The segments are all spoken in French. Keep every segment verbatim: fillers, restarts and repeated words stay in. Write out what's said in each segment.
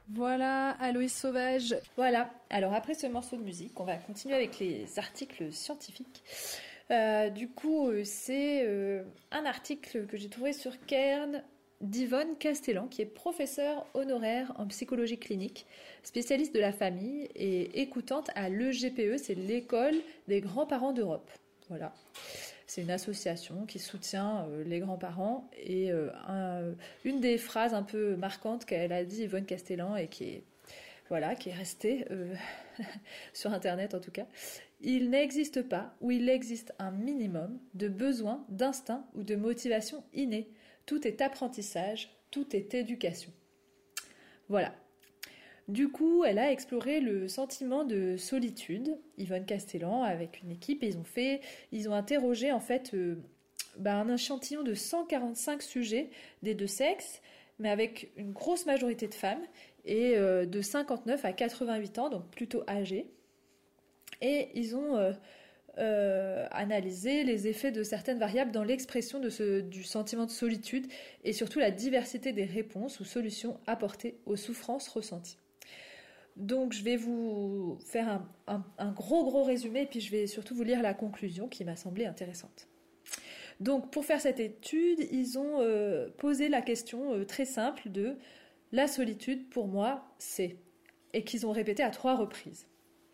Voilà, Aloïs Sauvage. Voilà, alors après ce morceau de musique, on va continuer avec les articles scientifiques. Euh, du coup, euh, c'est euh, un article que j'ai trouvé sur Cairn d'Yvonne Castellan, qui est professeure honoraire en psychologie clinique, spécialiste de la famille et écoutante à l'E G P E, c'est l'École des grands-parents d'Europe. Voilà. C'est une association qui soutient euh, les grands-parents et euh, un, une des phrases un peu marquantes qu'elle a dit Yvonne Castellan et qui est voilà, qui est restée euh, sur internet en tout cas. Il n'existe pas ou il existe un minimum de besoins, d'instinct ou de motivation innée. Tout est apprentissage, tout est éducation. Voilà. Du coup, elle a exploré le sentiment de solitude, Yvonne Castellan, avec une équipe. Et ils ont fait, ils ont interrogé en fait euh, bah, un échantillon de cent quarante-cinq sujets des deux sexes, mais avec une grosse majorité de femmes et euh, de cinquante-neuf à quatre-vingt-huit ans, donc plutôt âgées. Et ils ont euh, euh, analysé les effets de certaines variables dans l'expression de ce, du sentiment de solitude et surtout la diversité des réponses ou solutions apportées aux souffrances ressenties. Donc je vais vous faire un, un, un gros gros résumé et puis je vais surtout vous lire la conclusion qui m'a semblé intéressante. Donc pour faire cette étude, ils ont euh, posé la question euh, très simple de la solitude pour moi c'est, et qu'ils ont répété à trois reprises.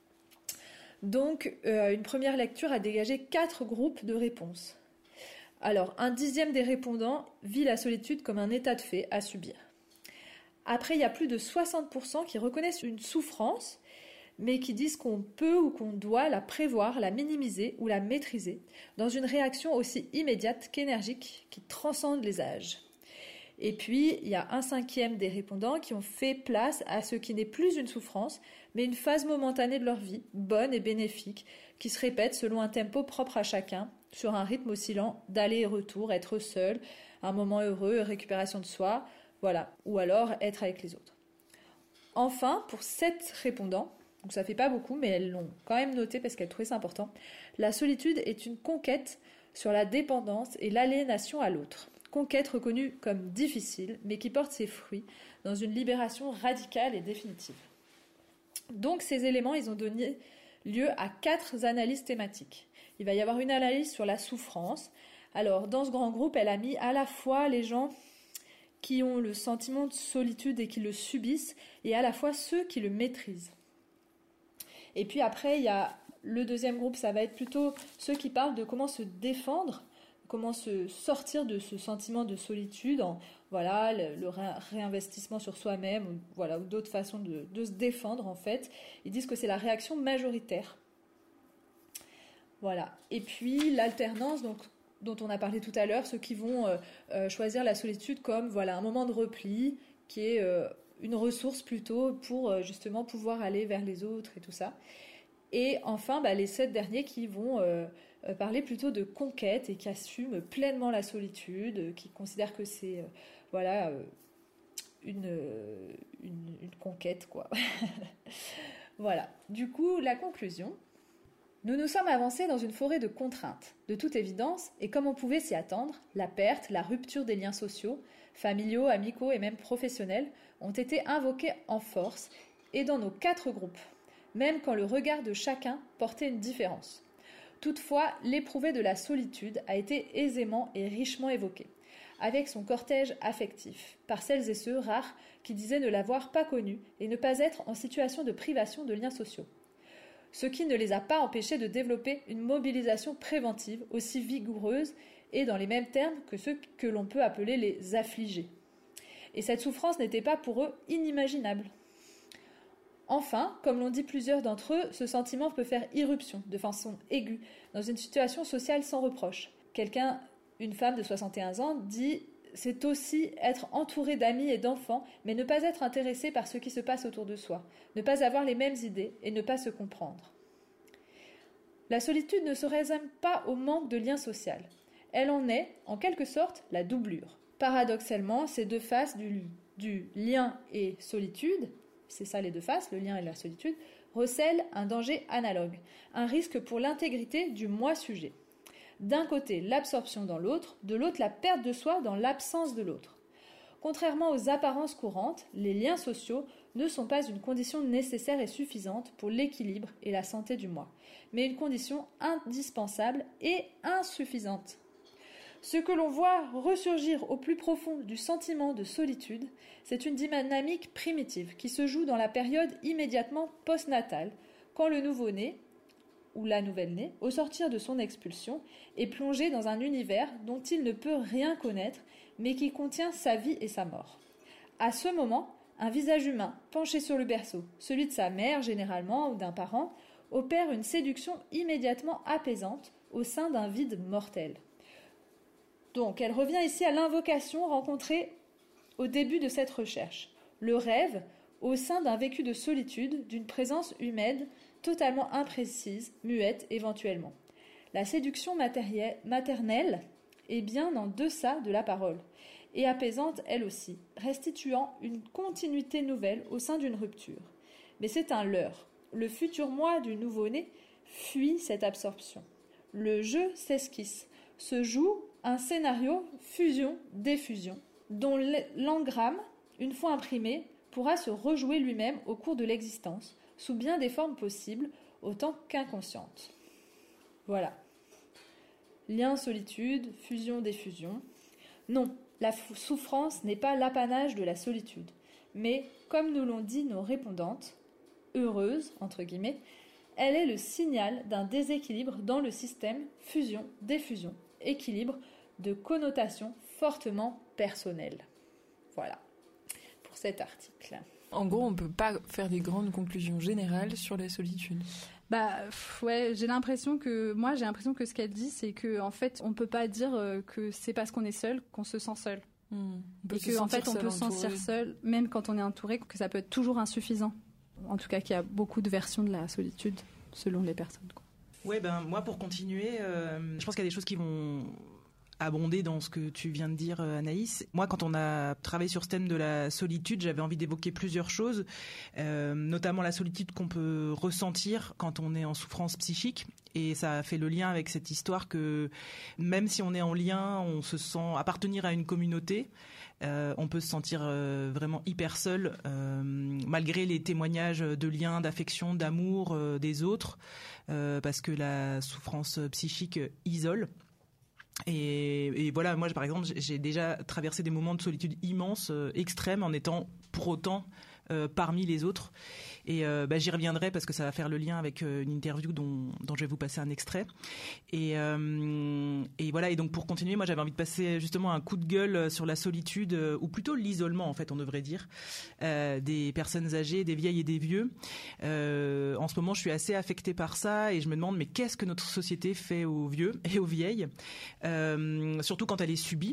Donc euh, une première lecture a dégagé quatre groupes de réponses. Alors un dixième des répondants vit la solitude comme un état de fait à subir. Après, il y a plus de soixante pour cent qui reconnaissent une souffrance, mais qui disent qu'on peut ou qu'on doit la prévoir, la minimiser ou la maîtriser, dans une réaction aussi immédiate qu'énergique, qui transcende les âges. Et puis, il y a un cinquième des répondants qui ont fait place à ce qui n'est plus une souffrance, mais une phase momentanée de leur vie, bonne et bénéfique, qui se répète selon un tempo propre à chacun, sur un rythme oscillant d'aller et retour, être seul, un moment heureux, récupération de soi, voilà, ou alors être avec les autres. Enfin, pour sept répondants, donc ça fait pas beaucoup, mais elles l'ont quand même noté parce qu'elles trouvaient ça important, la solitude est une conquête sur la dépendance et l'aliénation à l'autre. Conquête reconnue comme difficile, mais qui porte ses fruits dans une libération radicale et définitive. Donc ces éléments, ils ont donné lieu à quatre analyses thématiques. Il va y avoir une analyse sur la souffrance. Alors, dans ce grand groupe, elle a mis à la fois les gens qui ont le sentiment de solitude et qui le subissent, et à la fois ceux qui le maîtrisent. Et puis après, il y a le deuxième groupe, ça va être plutôt ceux qui parlent de comment se défendre, comment se sortir de ce sentiment de solitude, en voilà, le, le ré- réinvestissement sur soi-même, ou, voilà, ou d'autres façons de, de se défendre en fait. Ils disent que c'est la réaction majoritaire. Voilà. Et puis l'alternance, donc dont on a parlé tout à l'heure, ceux qui vont euh, euh, choisir la solitude comme voilà un moment de repli, qui est euh, une ressource plutôt pour euh, justement pouvoir aller vers les autres et tout ça. Et enfin, bah, les sept derniers qui vont euh, euh, parler plutôt de conquête et qui assument pleinement la solitude, euh, qui considèrent que c'est euh, voilà euh, une, euh, une une conquête quoi. Voilà. Du coup, la conclusion. Nous nous sommes avancés dans une forêt de contraintes. De toute évidence, et comme on pouvait s'y attendre, la perte, la rupture des liens sociaux, familiaux, amicaux et même professionnels, ont été invoqués en force et dans nos quatre groupes, même quand le regard de chacun portait une différence. Toutefois, l'éprouvé de la solitude a été aisément et richement évoqué, avec son cortège affectif, par celles et ceux rares qui disaient ne l'avoir pas connu et ne pas être en situation de privation de liens sociaux. Ce qui ne les a pas empêchés de développer une mobilisation préventive aussi vigoureuse et dans les mêmes termes que ceux que l'on peut appeler les affligés. Et cette souffrance n'était pas pour eux inimaginable. Enfin, comme l'ont dit plusieurs d'entre eux, ce sentiment peut faire irruption de façon aiguë dans une situation sociale sans reproche. Quelqu'un, une femme de soixante et un ans, dit « c'est aussi être entouré d'amis et d'enfants, mais ne pas être intéressé par ce qui se passe autour de soi, ne pas avoir les mêmes idées et ne pas se comprendre. » La solitude ne se résume pas au manque de lien social. Elle en est, en quelque sorte, la doublure. Paradoxalement, ces deux faces du, du lien et solitude, c'est ça les deux faces, le lien et la solitude, recèlent un danger analogue, un risque pour l'intégrité du moi-sujet. D'un côté, l'absorption dans l'autre, de l'autre, la perte de soi dans l'absence de l'autre. Contrairement aux apparences courantes, les liens sociaux ne sont pas une condition nécessaire et suffisante pour l'équilibre et la santé du moi, mais une condition indispensable et insuffisante. Ce que l'on voit ressurgir au plus profond du sentiment de solitude, c'est une dynamique primitive qui se joue dans la période immédiatement postnatale, quand le nouveau-né, ou la nouvelle-née, au sortir de son expulsion, est plongé dans un univers dont il ne peut rien connaître, mais qui contient sa vie et sa mort. À ce moment, un visage humain, penché sur le berceau, celui de sa mère généralement ou d'un parent, opère une séduction immédiatement apaisante au sein d'un vide mortel. Donc, elle revient ici à l'invocation rencontrée au début de cette recherche. Le rêve au sein d'un vécu de solitude, d'une présence humaine totalement imprécise, muette éventuellement. La séduction maternelle est bien en deçà de la parole, et apaisante elle aussi, restituant une continuité nouvelle au sein d'une rupture. Mais c'est un leurre. Le futur moi du nouveau-né fuit cette absorption. Le jeu s'esquisse, se joue un scénario fusion-défusion, dont l'engramme, une fois imprimé, pourra se rejouer lui-même au cours de l'existence, sous bien des formes possibles, autant qu'inconscientes. Voilà. Lien, solitude, fusion, défusion. Non, la souffrance n'est pas l'apanage de la solitude, mais, comme nous l'ont dit nos répondantes, heureuses, entre guillemets, elle est le signal d'un déséquilibre dans le système fusion-défusion, équilibre de connotation fortement personnelle. Voilà, pour cet article. En gros, on ne peut pas faire des grandes conclusions générales sur la solitude. Bah ouais, j'ai l'impression que moi j'ai l'impression que ce qu'elle dit, c'est que en fait on peut pas dire que c'est parce qu'on est seul qu'on se sent seul. Mmh. Et que en fait on peut se sentir seul même quand on est entouré, que ça peut être toujours insuffisant. En tout cas, qu'il y a beaucoup de versions de la solitude selon les personnes, quoi. Ouais, ben moi pour continuer, euh, je pense qu'il y a des choses qui vont abonder dans ce que tu viens de dire, Anaïs. Moi, quand on a travaillé sur ce thème de la solitude, j'avais envie d'évoquer plusieurs choses, euh, notamment la solitude qu'on peut ressentir quand on est en souffrance psychique. Et ça a fait le lien avec cette histoire que même si on est en lien, on se sent appartenir à une communauté, euh, on peut se sentir euh, vraiment hyper seul, euh, malgré les témoignages de liens, d'affection, d'amour euh, des autres, euh, parce que la souffrance psychique isole. Et, et voilà, moi par exemple, j'ai déjà traversé des moments de solitude immenses, euh, extrêmes, en étant pour autant euh, parmi les autres. Et euh, bah, j'y reviendrai parce que ça va faire le lien avec euh, une interview dont, dont je vais vous passer un extrait. Et, euh, et voilà, et donc pour continuer, moi j'avais envie de passer justement un coup de gueule sur la solitude, euh, ou plutôt l'isolement en fait, on devrait dire, euh, des personnes âgées, des vieilles et des vieux. Euh, en ce moment, je suis assez affectée par ça et je me demande, mais qu'est-ce que notre société fait aux vieux et aux vieilles, euh, surtout quand elle est subie.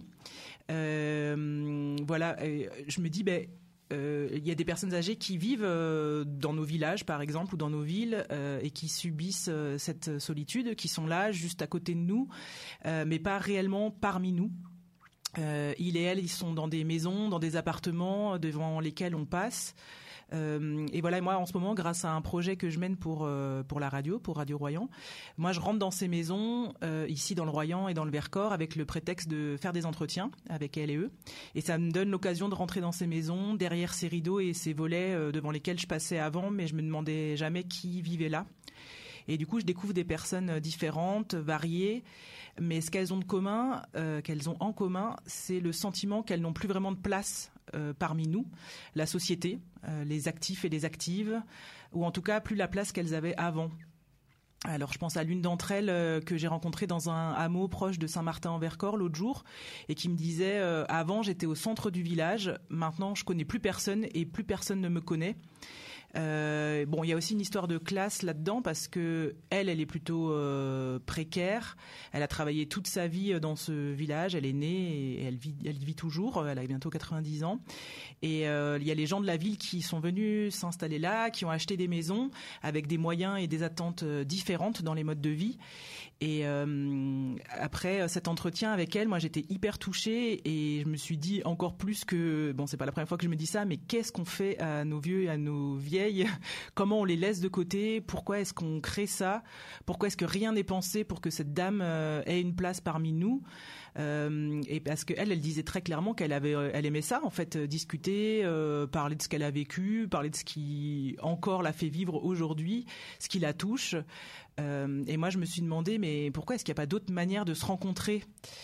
Euh, voilà, et je me dis, ben... Euh, il y a des personnes âgées qui vivent euh, dans nos villages par exemple ou dans nos villes euh, et qui subissent euh, cette solitude, qui sont là juste à côté de nous, euh, mais pas réellement parmi nous. Euh, ils et elles, ils sont dans des maisons, dans des appartements devant lesquels on passe. Euh, et voilà, moi en ce moment, grâce à un projet que je mène pour euh, pour la radio, pour Radio Royan, moi je rentre dans ces maisons euh, ici dans le Royan et dans le Vercors avec le prétexte de faire des entretiens avec elles et eux, et ça me donne l'occasion de rentrer dans ces maisons, derrière ces rideaux et ces volets euh, devant lesquels je passais avant, mais je me demandais jamais qui vivait là. Et du coup, je découvre des personnes différentes, variées, mais ce qu'elles ont de commun, euh, qu'elles ont en commun, c'est le sentiment qu'elles n'ont plus vraiment de place euh, parmi nous, la société, euh, les actifs et les actives, ou en tout cas plus la place qu'elles avaient avant. Alors je pense à l'une d'entre elles euh, que j'ai rencontrée dans un hameau proche de Saint-Martin-en-Vercors l'autre jour et qui me disait euh, « Avant j'étais au centre du village, maintenant je connais plus personne et plus personne ne me connaît ». Euh, bon, il y a aussi une histoire de classe là-dedans parce que elle, elle est plutôt euh, précaire. Elle a travaillé toute sa vie dans ce village. Elle est née et elle vit, elle vit toujours. Elle a bientôt quatre-vingt-dix ans. Et euh, il y a les gens de la ville qui sont venus s'installer là, qui ont acheté des maisons avec des moyens et des attentes différentes dans les modes de vie. Et euh, après cet entretien avec elle, moi j'étais hyper touchée et je me suis dit encore plus que, bon c'est pas la première fois que je me dis ça, mais qu'est-ce qu'on fait à nos vieux et à nos vieilles? Comment on les laisse de côté? Pourquoi est-ce qu'on crée ça? Pourquoi est-ce que rien n'est pensé pour que cette dame euh, ait une place parmi nous? Euh, et parce que elle, elle disait très clairement qu'elle avait, elle aimait ça en fait, discuter, euh, parler de ce qu'elle a vécu, parler de ce qui encore la fait vivre aujourd'hui, ce qui la touche. Euh, et moi, je me suis demandé, mais pourquoi est-ce qu'il n'y a pas d'autres manières de se rencontrer ?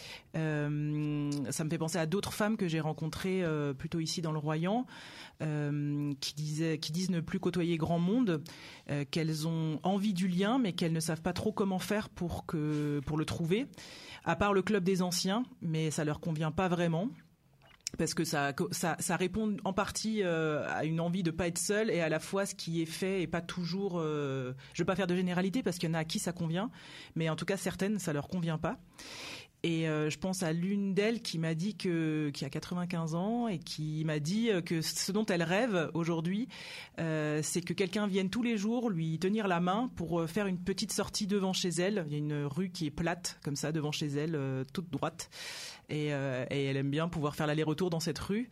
Euh, ça me fait penser à d'autres femmes que j'ai rencontrées euh, plutôt ici dans le Royan, euh, qui disaient, qui disent ne plus côtoyer grand monde, euh, qu'elles ont envie du lien, mais qu'elles ne savent pas trop comment faire pour que pour le trouver. À part le club des anciens, mais ça leur convient pas vraiment. Parce que ça, ça, ça répond en partie euh, à une envie de pas être seule et à la fois ce qui est fait est pas toujours. Euh, je veux pas faire de généralité parce qu'il y en a à qui ça convient, mais en tout cas certaines ça leur convient pas. Et euh, je pense à l'une d'elles qui m'a dit que, qui a quatre-vingt-quinze ans et qui m'a dit que ce dont elle rêve aujourd'hui, euh, c'est que quelqu'un vienne tous les jours lui tenir la main pour faire une petite sortie devant chez elle. Il y a une rue qui est plate comme ça devant chez elle, euh, toute droite. Et, euh, et elle aime bien pouvoir faire l'aller-retour dans cette rue.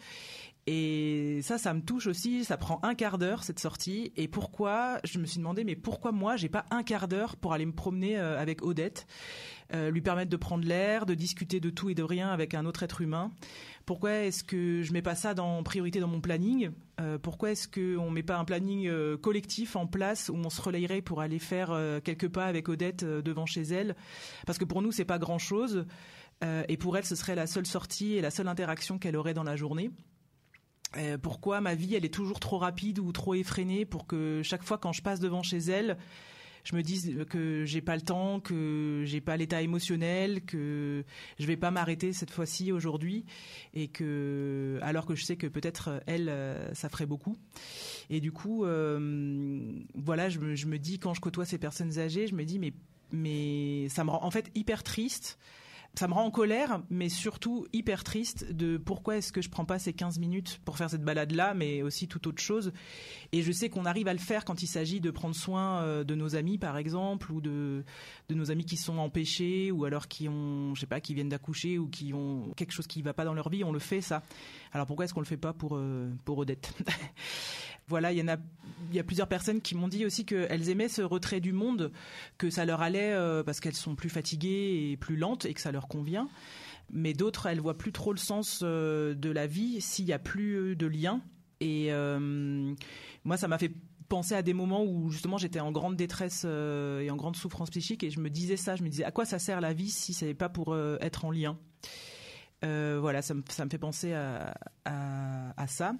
Et ça, ça me touche aussi. Ça prend un quart d'heure cette sortie. Et pourquoi ? Je me suis demandé, mais pourquoi moi j'ai pas un quart d'heure pour aller me promener euh, avec Odette, euh, lui permettre de prendre l'air, de discuter de tout et de rien avec un autre être humain. Pourquoi est-ce que je mets pas ça en priorité dans mon planning ? euh, Pourquoi est-ce que on met pas un planning euh, collectif en place où on se relayerait pour aller faire euh, quelques pas avec Odette euh, devant chez elle ? Parce que pour nous, c'est pas grand-chose. Euh, et pour elle, ce serait la seule sortie et la seule interaction qu'elle aurait dans la journée. Euh, pourquoi ma vie, elle est toujours trop rapide ou trop effrénée pour que chaque fois quand je passe devant chez elle, je me dise que j'ai pas le temps, que j'ai pas l'état émotionnel, que je vais pas m'arrêter cette fois-ci aujourd'hui, et que alors que je sais que peut-être elle, ça ferait beaucoup. Et du coup, euh, voilà, je me, je me dis quand je côtoie ces personnes âgées, je me dis mais mais ça me rend en fait hyper triste. Ça me rend en colère, mais surtout hyper triste de pourquoi est-ce que je prends pas ces quinze minutes pour faire cette balade-là, mais aussi toute autre chose. Et je sais qu'on arrive à le faire quand il s'agit de prendre soin de nos amis, par exemple, ou de, de nos amis qui sont empêchés, ou alors qui ont, je sais pas, qui viennent d'accoucher, ou qui ont quelque chose qui va pas dans leur vie, on le fait, ça. Alors pourquoi est-ce qu'on le fait pas pour, euh, pour Odette ? Voilà, il y en a, il y a plusieurs personnes qui m'ont dit aussi qu'elles aimaient ce retrait du monde, que ça leur allait euh, parce qu'elles sont plus fatiguées et plus lentes et que ça leur convient. Mais d'autres, elles voient plus trop le sens euh, de la vie s'il y a plus de lien. Et euh, moi, ça m'a fait penser à des moments où justement j'étais en grande détresse euh, et en grande souffrance psychique, et je me disais ça, je me disais à quoi ça sert la vie si c'est pas pour euh, être en lien. Euh, voilà, ça me, ça me fait penser à, à, à ça.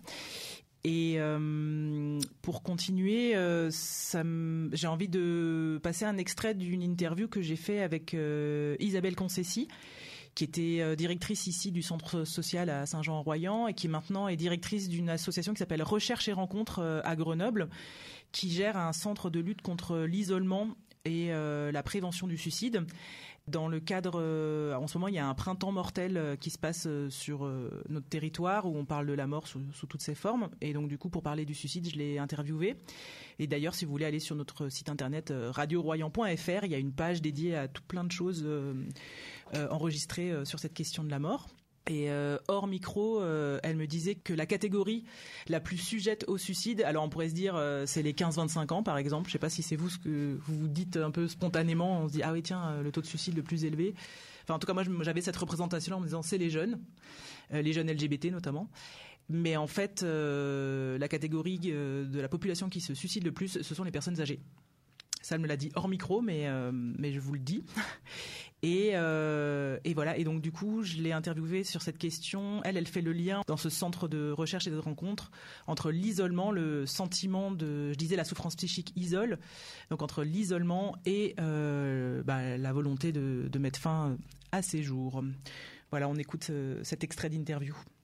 Et euh, pour continuer, euh, ça me, j'ai envie de passer un extrait d'une interview que j'ai fait avec euh, Isabelle Concessi, qui était euh, directrice ici du centre social à Saint-Jean-en-Royan et qui maintenant est directrice d'une association qui s'appelle Recherche et Rencontres euh, à Grenoble, qui gère un centre de lutte contre l'isolement et euh, la prévention du suicide. Dans le cadre, euh, en ce moment, il y a un printemps mortel euh, qui se passe euh, sur euh, notre territoire où on parle de la mort sous, sous toutes ses formes. Et donc, du coup, pour parler du suicide, je l'ai interviewé. Et d'ailleurs, si vous voulez aller sur notre site internet euh, radio royan point f r, il y a une page dédiée à tout plein de choses euh, euh, enregistrées euh, sur cette question de la mort. Et euh, hors micro, euh, elle me disait que la catégorie la plus sujette au suicide, alors on pourrait se dire euh, c'est les quinze vingt-cinq ans par exemple, je sais pas si c'est vous ce que vous vous dites un peu spontanément, on se dit ah oui tiens, euh, le taux de suicide le plus élevé. Enfin en tout cas moi j'avais cette représentation en me disant c'est les jeunes, euh, les jeunes L G B T notamment. Mais en fait euh, la catégorie euh, de la population qui se suicide le plus, ce sont les personnes âgées. Ça elle me l'a dit hors micro, mais euh, mais je vous le dis. Et, euh, et voilà. Et donc du coup, je l'ai interviewée sur cette question. Elle, elle fait le lien dans ce centre de recherche et de rencontre entre l'isolement, le sentiment de, je disais, la souffrance psychique isole. Donc entre l'isolement et euh, bah, la volonté de, de mettre fin à ces jours. Voilà, on écoute euh, cet extrait d'interview.